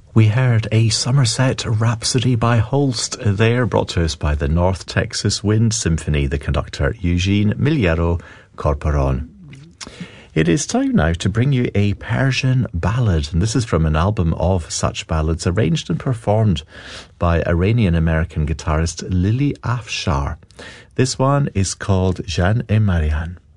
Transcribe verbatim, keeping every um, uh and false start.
We heard a Somerset Rhapsody by Holst there, brought to us by the North Texas Wind Symphony, the conductor Eugene Miliero Corporon. It is time now to bring you a Persian ballad, and this is from an album of such ballads arranged and performed by Iranian-American guitarist Lily Afshar. This one is called Jeanne et Marianne.